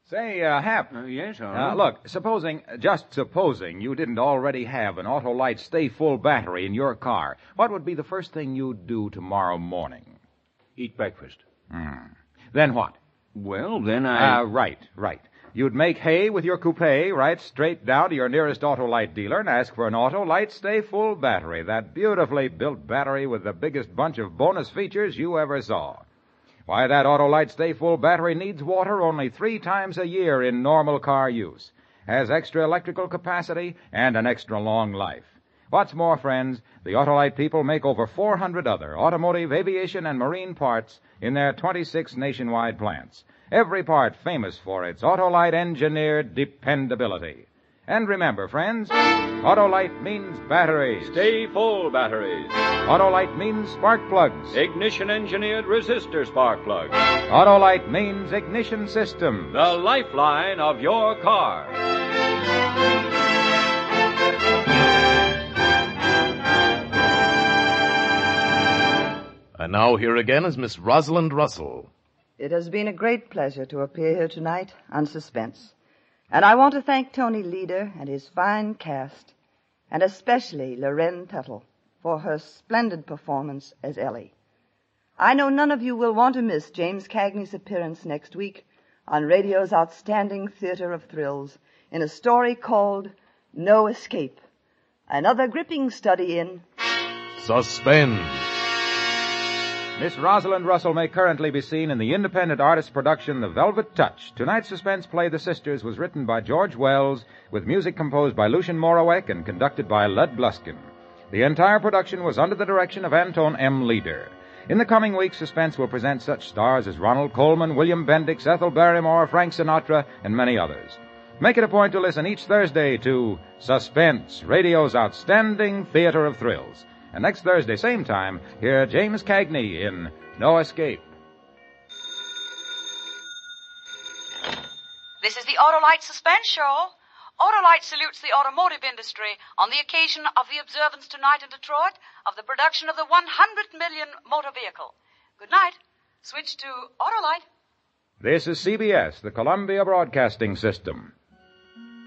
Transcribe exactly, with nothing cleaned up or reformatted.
Say, uh, Hap. Uh, yes, all Uh, right. look, supposing, just supposing you didn't already have an Autolite Stay Full battery in your car, what would be the first thing you'd do tomorrow morning? Eat breakfast. Hmm. Then what? Well, then I... Uh, right, right. You'd make hay with your coupe, right straight down to your nearest Autolite dealer and ask for an Autolite Stay Full battery, that beautifully built battery with the biggest bunch of bonus features you ever saw. Why, that Autolite Stay Full battery needs water only three times a year in normal car use, has extra electrical capacity, and an extra long life. What's more, friends, the Autolite people make over four hundred other automotive, aviation, and marine parts in their twenty-six nationwide plants. Every part famous for its Autolite engineered dependability. And remember, friends, Autolite means batteries. Stay full batteries. Autolite means spark plugs. Ignition-engineered resistor spark plugs. Autolite means ignition systems. The lifeline of your car. And now here again is Miss Rosalind Russell. It has been a great pleasure to appear here tonight on Suspense. And I want to thank Tony Leader and his fine cast, and especially Loren Tuttle for her splendid performance as Ellie. I know none of you will want to miss James Cagney's appearance next week on radio's outstanding theater of thrills in a story called No Escape, another gripping study in Suspense. Miss Rosalind Russell may currently be seen in the independent artist production The Velvet Touch. Tonight's suspense play, The Sisters, was written by George Wells, with music composed by Lucien Moraweck and conducted by Lud Bluskin. The entire production was under the direction of Anton M. Leader. In the coming weeks, Suspense will present such stars as Ronald Colman, William Bendix, Ethel Barrymore, Frank Sinatra, and many others. Make it a point to listen each Thursday to Suspense, radio's outstanding theater of thrills. And next Thursday, same time, hear James Cagney in No Escape. This is the Autolite Suspense Show. Autolite salutes the automotive industry on the occasion of the observance tonight in Detroit of the production of the one hundred millionth motor vehicle. Good night. Switch to Autolite. This is C B S, the Columbia Broadcasting System.